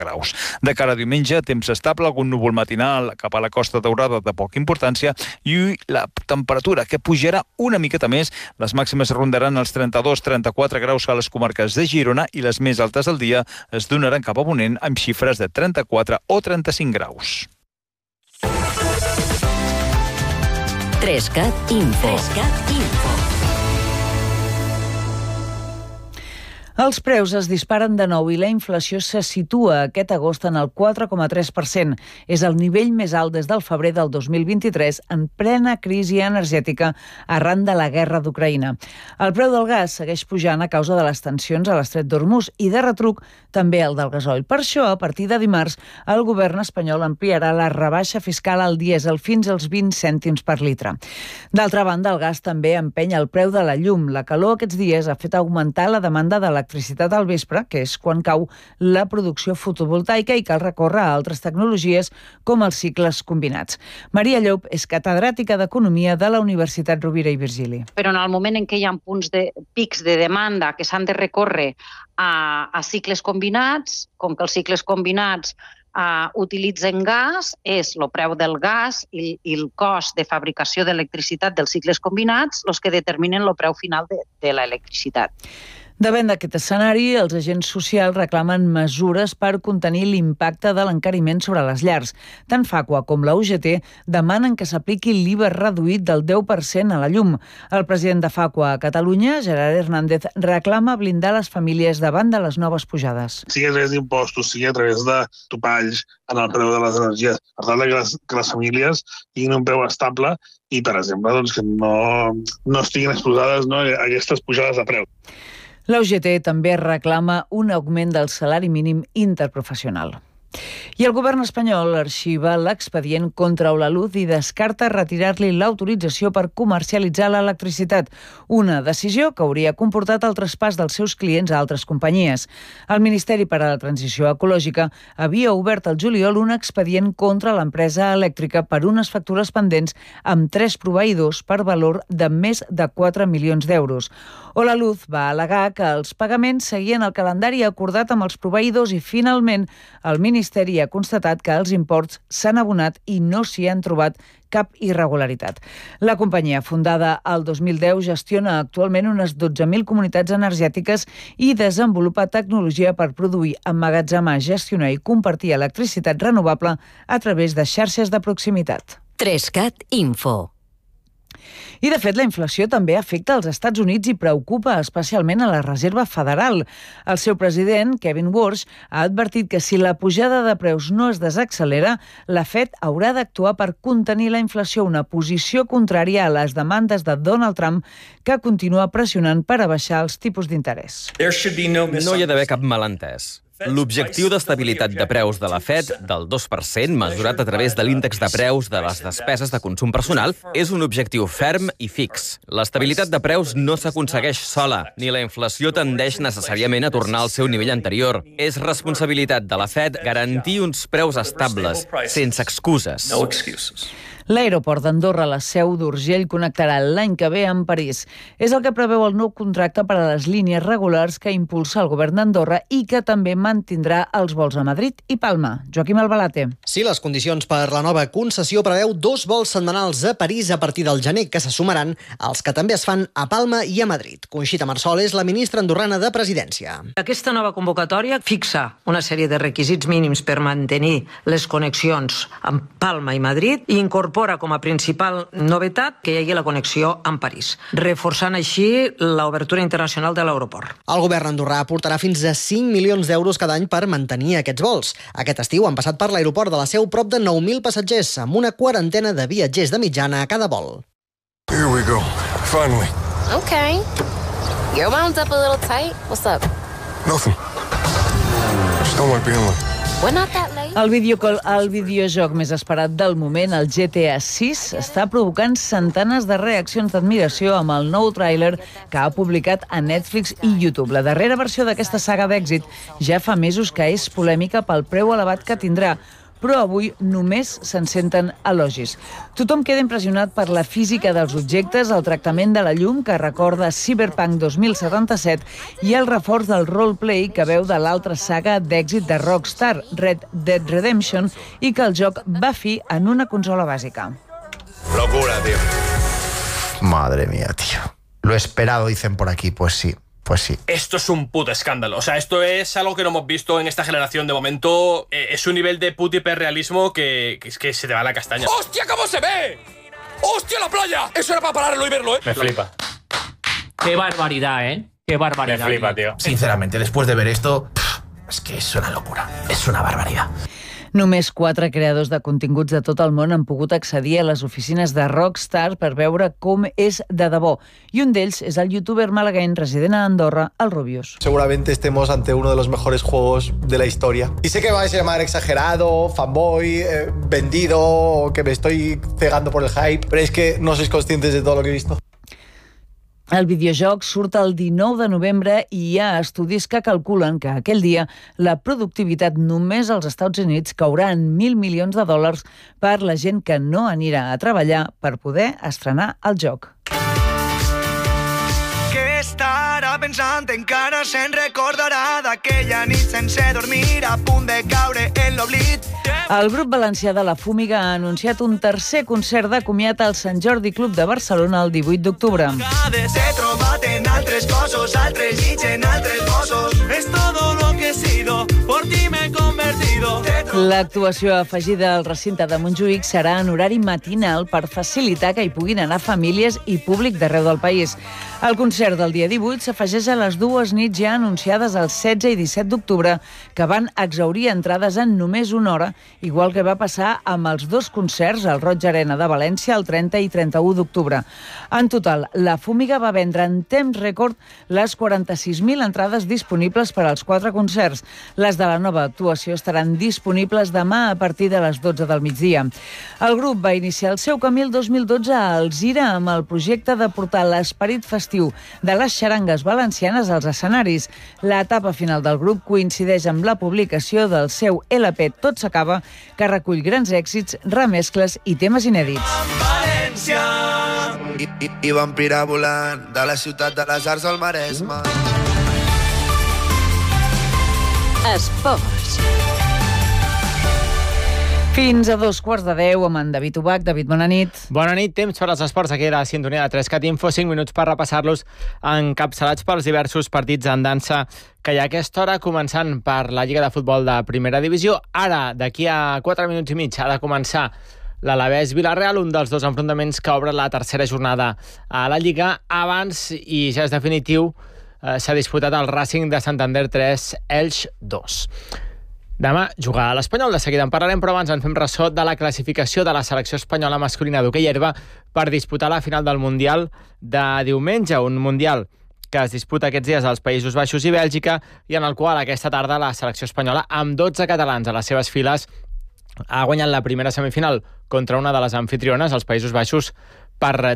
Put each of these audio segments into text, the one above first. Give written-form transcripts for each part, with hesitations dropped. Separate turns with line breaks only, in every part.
graus. De cara a diumenge, temps estable, algun núvol matinal cap a la Costa Daurada de poca importància i la temperatura que pujarà una miqueta més. Les màximes rondaran els 32-34 graus a les comarques de Girona i les més altes del dia es donaran cap a ponent amb xifres de 34 o 35 graus.
3CAT Info.
Els preus es disparen de nou i la inflació se situa aquest agost en el 4,3%. És el nivell més alt des del febrer del 2023 en plena crisi energètica arran de la guerra d'Ucraïna. El preu del gas segueix pujant a causa de les tensions a l'estret d'Hormuz i de retruc també el del gasoil. Per això, a partir de dimarts, el govern espanyol ampliarà la rebaixa fiscal al dièsel fins als 20 cèntims per litre. D'altra banda, el gas també empeny el preu de la llum. La calor aquests dies ha fet augmentar la demanda d'electricitat al vespre, que és quan cau la producció fotovoltaica i cal recórrer a altres tecnologies com els cicles combinats. Maria Llop és catedràtica d'Economia de la Universitat Rovira i Virgili.
Però en el moment en què hi ha pics de demanda que s'han de recórrer a cicles combinats, com que els cicles combinats utilitzen gas, és el preu del gas i el cost de fabricació d'electricitat dels cicles combinats els que determinen el preu final de l'electricitat.
Davant d'aquest escenari, els agents socials reclamen mesures per contenir l'impacte de l'encariment sobre les llars. Tant Facua com la UGT demanen que s'apliqui l'IVA reduït del 10% a la llum. El president de Facua a Catalunya, Gerard Hernández, reclama blindar les famílies davant de les noves pujades.
Sigui a través d'impostos, sigui a través de topalls en el preu de les energies, per tal que les famílies tinguin un preu estable i, per exemple, que no estiguin exposades a aquestes pujades de preu.
La UGT també reclama un augment del salari mínim interprofessional. I el govern espanyol arxiva l'expedient contra Holaluz i descarta retirar-li l'autorització per comercialitzar l'electricitat, una decisió que hauria comportat el traspàs dels seus clients a altres companyies. El Ministeri per a la Transició Ecològica havia obert al juliol un expedient contra l'empresa elèctrica per unes factures pendents amb 3 proveïdors per valor de més de 4 milions d'euros. Holaluz va al·legar que els pagaments seguien el calendari acordat amb els proveïdors i finalment el Ministeri ha constatat que els imports s'han abonat i no s'hi han trobat cap irregularitat. La companyia, fundada el 2010, gestiona actualment unes 12.000 comunitats energètiques i desenvolupa tecnologia per produir, emmagatzemar, gestionar i compartir electricitat renovable a través de xarxes de proximitat.
3CAT Info.
I, de fet, la inflació també afecta els Estats Units i preocupa especialment a la Reserva Federal. El seu president, Kevin Warsh, ha advertit que si la pujada de preus no es desaccelera, la Fed haurà d'actuar per contenir la inflació, una posició contrària a les demandes de Donald Trump, que continua pressionant per abaixar els tipus d'interès.
No hi ha d'haver cap malentès. L'objectiu d'estabilitat de preus de la Fed, del 2%, mesurat a través de l'índex de preus de les despeses de consum personal, és un objectiu ferm i fix. L'estabilitat de preus no s'aconsegueix sola, ni la inflació tendeix necessàriament a tornar al seu nivell anterior. És responsabilitat de la Fed garantir uns preus estables, sense excuses.
L'aeroport d'Andorra, la seu d'Urgell, connectarà l'any que ve amb París. És el que preveu el nou contracte per a les línies regulars que impulsa el govern d'Andorra i que també mantindrà els vols a Madrid i Palma. Joaquim Albalate.
Sí, les condicions per la nova concessió preveu 2 vols setmanals a París a partir del gener, que se sumaran als que també es fan a Palma i a Madrid. Conxita Marsol és la ministra andorrana de Presidència.
Aquesta nova convocatòria fixa una sèrie de requisits mínims per mantenir les connexions amb Palma i Madrid i incorpora com a principal novetat que hi hagi la connexió amb París, reforçant així l'obertura internacional de l'aeroport.
El govern andorrà aportarà fins a 5 milions d'euros cada any per mantenir aquests vols. Aquest estiu han passat per l'aeroport de la Seu prop de 9.000 passatgers, amb una quarantena de viatgers de mitjana a cada vol.
Here we go. Finally.
Okay. Your wound up a little tight. What's up?
Nothing. Just don't like being late.
El videojoc més esperat del moment, el GTA 6, està provocant centenes de reaccions d'admiració amb el nou tràiler que ha publicat a Netflix i YouTube. La darrera versió d'aquesta saga d'èxit ja fa mesos que és polèmica pel preu elevat que tindrà. però avui només se'n senten elogis. Tothom queda impressionat per la física dels objectes, el tractament de la llum, que recorda Cyberpunk 2077, i el reforç del roleplay que veu de l'altra saga d'èxit de Rockstar, Red Dead Redemption, i que el joc va fi en una consola bàsica.
Locura, tío. Madre mía, tío. Lo esperado, dicen por aquí, pues sí. Pues sí.
Esto es un puto escándalo. O sea, esto es algo que no hemos visto en esta generación de momento. Es un nivel de puto hiperrealismo que es que se te va la castaña.
¡Hostia, cómo se ve! ¡Hostia, la playa! Eso era para pararlo y verlo, ¿eh?
Me flipa.
Qué barbaridad, ¿eh? Qué barbaridad.
Me flipa, tío.
Sinceramente, después de ver esto, es que es una locura. És una barbaridad.
Només 4 creadors de continguts de tot el món han pogut accedir a les oficines de Rockstar per veure com és de debò. I un d'ells és el youtuber malagueny resident a Andorra, el Rubius.
Seguramente estemos ante uno de los mejores juegos de la historia. Y sé que vais a llamar exagerado, fanboy, vendido, o que me estoy cegando por el hype, pero es que no sois conscientes de todo lo que he visto.
El videojoc surt el 19 de novembre i hi ha estudis que calculen que aquell dia la productivitat només als Estats Units caurà en $1.000 milions per la gent que no anirà a treballar per poder estrenar el joc.
Què estarà pensant? Encara se'n recordarà d'aquella nit sense dormir, a punt de caure en l'oblit.
El grup valencià de La Fúmiga ha anunciat un tercer concert de comiat al Sant Jordi Club de Barcelona el 18 d'octubre.
T'he trobat en altres cossos, altres llits en altres bossos. És todo lo que he sido, por ti me he convertido.
L'actuació afegida al recinte de Montjuïc serà en horari matinal per facilitar que hi puguin anar famílies i públic d'arreu del país. El concert del dia 18 s'afegeix a les 2 nits ja anunciades el 16 i 17 d'octubre, que van exhaurir entrades en només una hora, igual que va passar amb els 2 concerts al Roig Arena de València el 30 i 31 d'octubre. En total, La Fúmiga va vendre en temps rècord les 46.000 entrades disponibles per als 4 concerts. Les de la nova actuació estaran disponibles demà a partir de les 12 del migdia. El grup va iniciar el seu camí el 2012 a Alzira amb el projecte de portar l'esperit festiu de les xarangues valencianes als escenaris. L'etapa final del grup coincideix amb la publicació del seu LP Tot s'acaba, que recull grans èxits, remescles i temes inèdits.
València i vampira volant de la ciutat de les arts al Maresme.
Esports.
Fins a 2:15 amb en David Ubach. David, bona nit.
Bona nit, temps per als esports aquí a la sintonia de 3CAT Info. 5 minuts per repassar-los, encapçalats pels diversos partits en dansa que hi ha a aquesta hora, començant per la Lliga de Futbol de Primera Divisió. Ara, d'aquí a 4 minuts i mig, ha de començar l'Alavés-Vilareal, un dels 2 enfrontaments que obre la tercera jornada a la Lliga. Abans, i ja és definitiu, s'ha disputat el Racing de Santander 3, Elx 2. Demà jugarà a l'Espanyol, de seguida en parlarem, però abans en fem ressò de la classificació de la selecció espanyola masculina d'hoquei herba per disputar la final del Mundial de diumenge, un Mundial que es disputa aquests dies als Països Baixos i Bèlgica i en el qual aquesta tarda la selecció espanyola, amb 12 catalans a les seves files, ha guanyat la primera semifinal contra una de les anfitriones, els Països Baixos, per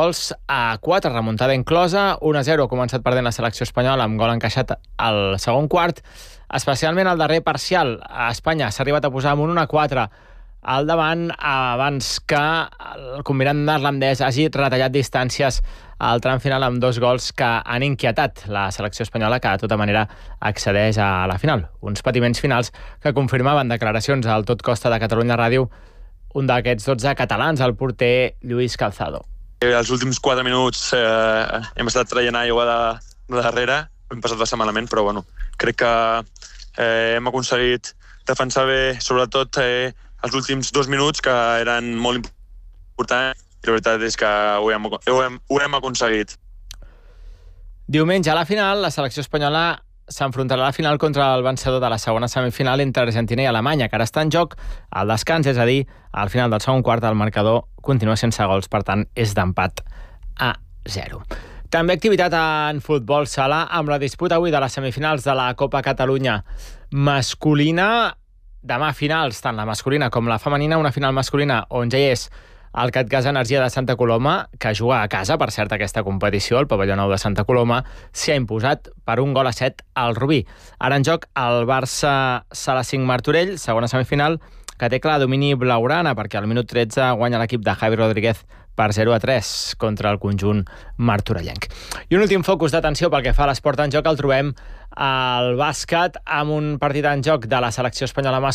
3-4, remuntada inclosa. 1-0 ha començat perdent la selecció espanyola amb gol encaixat al segon quart. Especialment al darrer parcial, a Espanya s'ha arribat a posar amb un 1-4 al davant abans que el combinat neerlandès hagi retallat distàncies al tram final amb 2 gols que han inquietat la selecció espanyola, que de tota manera accedeix a la final. Uns patiments finals que confirmaven declaracions al Tot Costa de Catalunya Ràdio un d'aquests 12 catalans, el porter Lluís Calzado.
Els últims 4 minuts hem estat traient aigua de darrere, hem passat bastant malament, però bueno, crec que hem aconseguit defensar bé, sobretot els últims 2 minuts, que eren molt importants, i la veritat és que ho hem aconseguit.
Diumenge a la final, la selecció espanyola s'enfrontarà a la final contra el vencedor de la segona semifinal entre Argentina i Alemanya, que ara està en joc al descans, és a dir, al final del segon quart el marcador continua sense gols, per tant és d'empat a 0. També activitat en futbol sala amb la disputa avui de les semifinals de la Copa Catalunya masculina. Demà finals, tant la masculina com la femenina, una final masculina on ja hi és el CatGas Energia de Santa Coloma, que juga a casa, per cert, aquesta competició, el pavelló nou de Santa Coloma, s'hi ha imposat per 1-7 al Rubí. Ara en joc el Barça Sala 5 Martorell, segona semifinal, que té clar domini blaugrana, perquè al minut 13 guanya l'equip de Javi Rodríguez per 0-3 contra el conjunt martorellenc. I un últim focus d'atenció pel que fa a l'esport en joc el trobem al bàsquet, amb un partit en joc de la selecció espanyola